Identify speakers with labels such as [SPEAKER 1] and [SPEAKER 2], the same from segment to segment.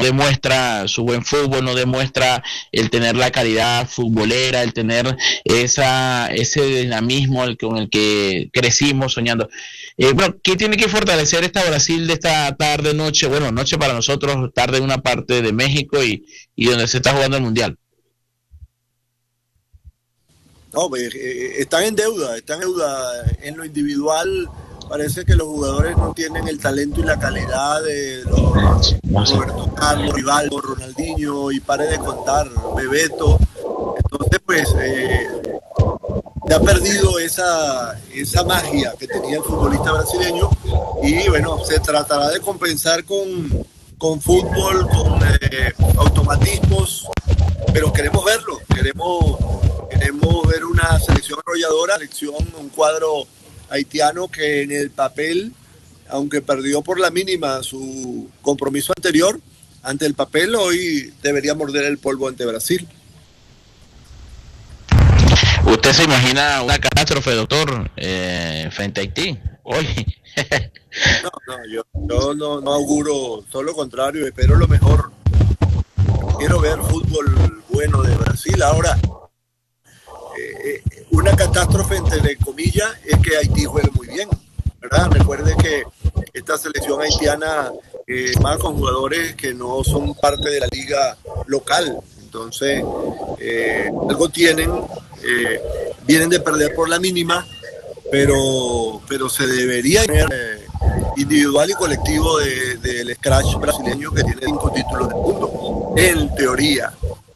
[SPEAKER 1] demuestra su buen fútbol, no demuestra el tener la calidad futbolera, el tener ese dinamismo con el que crecimos soñando. Bueno, ¿qué tiene que fortalecer esta Brasil de esta tarde, noche? Bueno, noche para nosotros, tarde en una parte de México y donde se está jugando el Mundial.
[SPEAKER 2] No, están en deuda en lo individual. Parece que los jugadores no tienen el talento y la calidad de Roberto Carlos, Rivaldo, Ronaldinho y pare de contar, Bebeto. Entonces, pues, se ha perdido esa magia que tenía el futbolista brasileño y bueno, se tratará de compensar con fútbol, con automatismos, pero queremos verlo, queremos ver una selección arrolladora, un cuadro haitiano que en el papel, aunque perdió por la mínima su compromiso anterior, ante el papel hoy debería morder el polvo ante Brasil.
[SPEAKER 1] ¿Usted se imagina una catástrofe, doctor, frente a Haití hoy?
[SPEAKER 2] Yo no auguro, todo lo contrario, espero lo mejor. Quiero ver fútbol bueno de Brasil. Ahora, una catástrofe entre comillas es que Haití juegue muy bien, ¿verdad? Recuerde que esta selección haitiana va con jugadores que no son parte de la liga local, entonces algo tienen, vienen de perder por la mínima, pero se debería tener individual y colectivo del scratch brasileño que tiene 5 títulos del mundo, en teoría.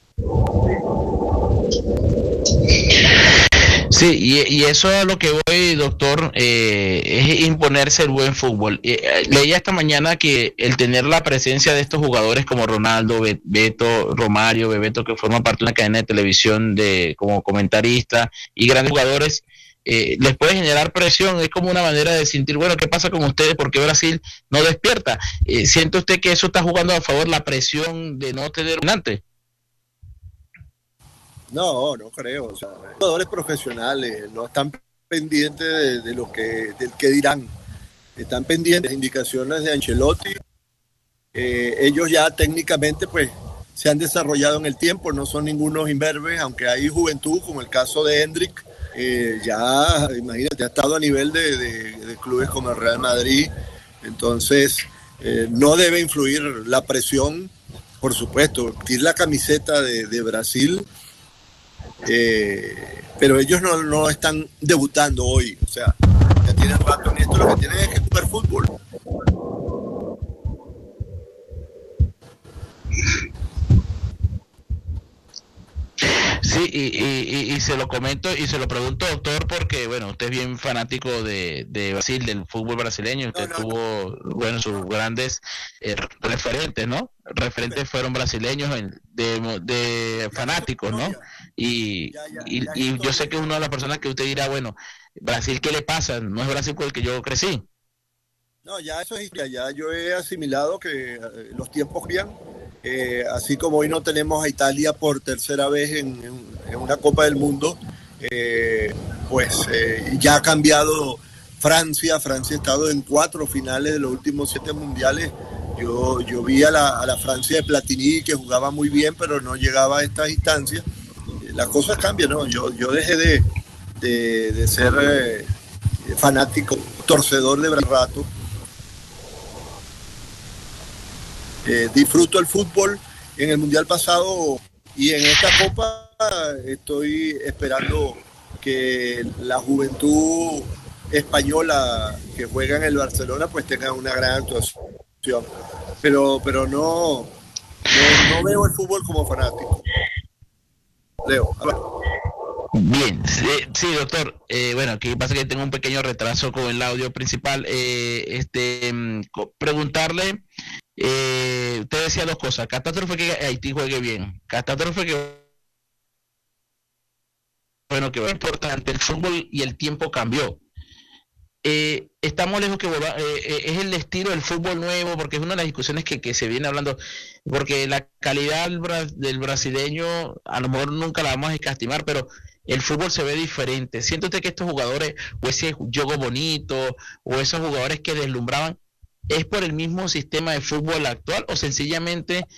[SPEAKER 1] Sí, y eso es a lo que voy, doctor, es imponerse el buen fútbol. Leía esta mañana que el tener la presencia de estos jugadores como Ronaldo, Beto, Romario, Bebeto, que forman parte de una cadena de televisión como comentarista, y grandes jugadores, les puede generar presión. Es como una manera de sentir, bueno, ¿qué pasa con ustedes? ¿Por qué Brasil no despierta? ¿Siente usted que eso está jugando a favor la presión de no tener un antes?
[SPEAKER 2] No creo. O sea, los jugadores profesionales no están pendientes del que dirán. Están pendientes de indicaciones de Ancelotti. Ellos ya técnicamente pues se han desarrollado en el tiempo, no son ningunos imberbes, aunque hay juventud, como el caso de Hendrik. Ya, imagínate, ha estado a nivel de clubes como el Real Madrid. Entonces, no debe influir la presión, por supuesto, vestir la camiseta de Brasil. Pero ellos no están debutando hoy, o sea, ya tienen rato en esto, lo que tienen es que jugar fútbol.
[SPEAKER 1] Sí, y se lo comento y se lo pregunto, doctor, porque bueno, usted es bien fanático de Brasil, del fútbol brasileño. Usted tuvo, bueno, sus grandes referentes, ¿no? Referentes fueron brasileños de fanáticos, ¿no? Y yo sé que es una de las personas que usted dirá, bueno, Brasil, ¿qué le pasa? No es Brasil con el que yo crecí.
[SPEAKER 2] No, ya eso es, ya yo he asimilado que los tiempos cambian. Así como hoy no tenemos a Italia por tercera vez en una Copa del Mundo, ya ha cambiado Francia ha estado en 4 finales de los últimos 7 mundiales. Yo vi a la Francia de Platini, que jugaba muy bien, pero no llegaba a estas instancias. Las cosas cambian, ¿no? Yo dejé de ser fanático, torcedor de rato. Disfruto el fútbol. En el mundial pasado y en esta copa estoy esperando que la juventud española que juega en el Barcelona pues tenga una gran actuación, pero no veo el fútbol como fanático. Leo.
[SPEAKER 1] Bien, sí, doctor. Bueno, aquí pasa que tengo un pequeño retraso con el audio principal. Preguntarle, usted decía 2 cosas: catástrofe que Haití juegue bien, catástrofe que, bueno, que es importante, el fútbol y el tiempo cambió. Estamos lejos que vuelva, es el estilo del fútbol nuevo, porque es una de las discusiones que se viene hablando, porque la calidad del brasileño a lo mejor nunca la vamos a escatimar, pero el fútbol se ve diferente. ¿Siente usted que estos jugadores, o ese juego bonito, o esos jugadores que deslumbraban, es por el mismo sistema de fútbol actual, o sencillamente